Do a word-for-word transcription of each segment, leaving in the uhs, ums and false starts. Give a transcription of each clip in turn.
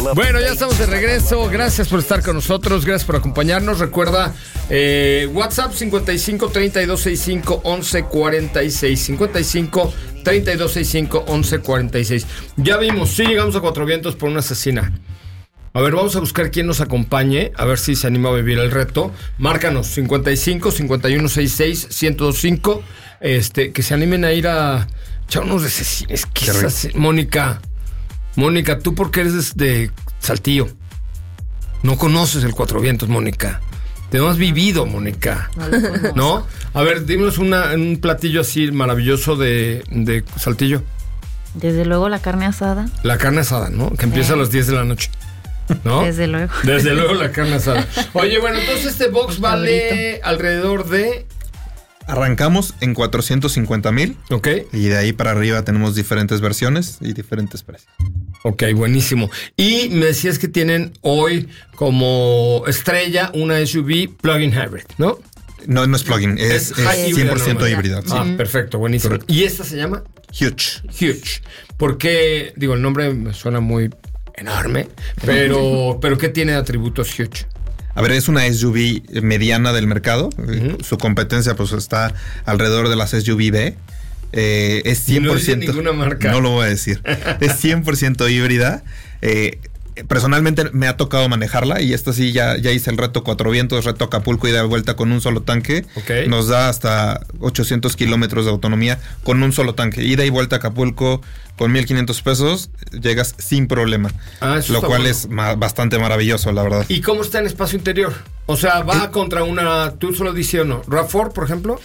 Bueno, ya estamos de regreso. Gracias por estar con nosotros. Gracias por acompañarnos. Recuerda, eh, WhatsApp cincuenta y cinco, treinta y dos sesenta y cinco, once cuarenta y seis. cincuenta y cinco, treinta y dos sesenta y cinco, once cuarenta y seis. Ya vimos, sí llegamos a Cuatro Vientos por una asesina. A ver, vamos a buscar quién nos acompañe, a ver si se anima a vivir el reto. Márcanos cincuenta y cinco, cincuenta y uno sesenta y seis, ciento veinticinco. Este, que se animen a ir a echar unos de asesines. ¿Qué es así? Mónica, Mónica, tú porque eres de Saltillo. No conoces el Cuatro Vientos, Mónica. Te no has vivido, Mónica. No, ¿no? A ver, dímonos una, un platillo así maravilloso de, de Saltillo. Desde luego la carne asada. La carne asada, ¿no? Que empieza eh. a las diez de la noche. ¿No? Desde luego. Desde luego la carne asada. Oye, bueno, entonces este box vale alrededor de... Arrancamos en cuatrocientos cincuenta mil. Ok. Y de ahí para arriba tenemos diferentes versiones y diferentes precios. Ok, buenísimo. Y me decías que tienen hoy como estrella una S U V plug-in hybrid, ¿no? No, no es plug-in, es, es, es cien por ciento híbrida. Ah, sí. Perfecto, buenísimo. Correcto. ¿Y esta se llama? Huge. Huge. Porque, digo, el nombre me suena muy enorme, pero, pero ¿qué tiene de atributos Huge? A ver, es una S U V mediana del mercado. Uh-huh. Su competencia pues está alrededor de las S U V B. Eh, es cien por ciento. No dice ninguna marca. No lo voy a decir. Es cien por ciento híbrida. Eh, personalmente me ha tocado manejarla y esta sí ya, ya hice el reto Cuatro Vientos, reto Acapulco, ida y vuelta con un solo tanque. Okay. Nos da hasta ochocientos kilómetros de autonomía con un solo tanque. Ida y vuelta a Acapulco con mil quinientos pesos llegas sin problema. Ah, lo cual bueno. es ma- bastante maravilloso, la verdad. ¿Y cómo está en espacio interior? O sea, va ¿Eh? contra una... ¿Tú solo dices o no? ¿RAV cuatro, por ejemplo?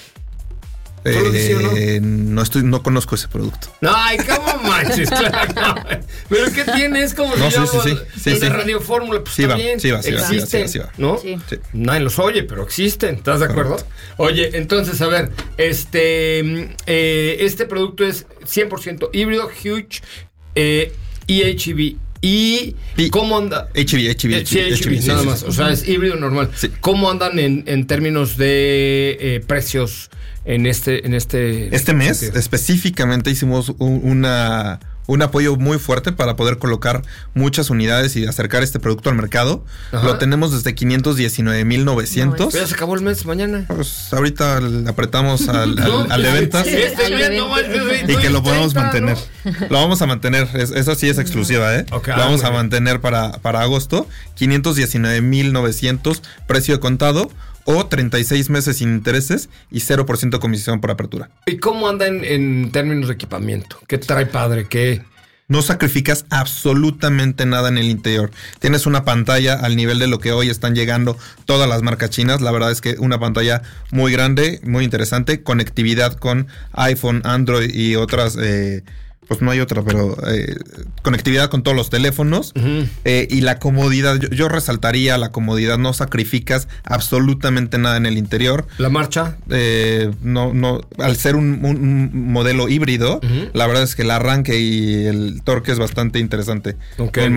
¿Solo dice o no? No, estoy, no conozco ese producto. No, ay, ¿cómo manches? Claro, no. ¿Pero qué tiene? Es como no, si sí, yo sí, sí, sí, de sí. Radio Fórmula, pues sí está va, bien. Sí va, sí existen, va, sí va, sí va. ¿no? Sí. Sí. Nadie los oye, pero existen. ¿Estás de acuerdo? Correcto. Oye, entonces, a ver, este, eh, este producto es cien por ciento híbrido, Huge, eh, E H E V. ¿Y y cómo anda? H V, H V, H V, H V, sí, nada sí, más. Sí, o sea, es híbrido normal. Sí. ¿Cómo andan en, en términos de eh, precios en este, en este? Este mes sentido? Específicamente hicimos un, una un apoyo muy fuerte para poder colocar muchas unidades y acercar este producto al mercado. Ajá. Lo tenemos desde quinientos diecinueve mil novecientos. No, ya se acabó el mes mañana. Pues ahorita le apretamos al, al, no, al de ventas. Sí, este bien, no, y que lo podemos mantener. ¿No? Lo vamos a mantener. Es, esa sí es exclusiva, ¿eh? Okay, lo vamos a mantener para, para agosto. quinientos diecinueve mil novecientos, precio de contado. O treinta y seis meses sin intereses y cero por ciento comisión por apertura. ¿Y cómo anda en, en términos de equipamiento? ¿Qué trae padre? ¿Qué? No sacrificas absolutamente nada en el interior. Tienes una pantalla al nivel de lo que hoy están llegando todas las marcas chinas. La verdad es que una pantalla muy grande, muy interesante. Conectividad con iPhone, Android y otras... Eh, pues no hay otra, pero eh, conectividad con todos los teléfonos. Uh-huh. eh, y la comodidad, yo, yo resaltaría la comodidad, no sacrificas absolutamente nada en el interior. ¿La marcha? Eh, no, no, al ser un, un, un modelo híbrido, uh-huh. la verdad es que el arranque y el torque es bastante interesante. Okay, un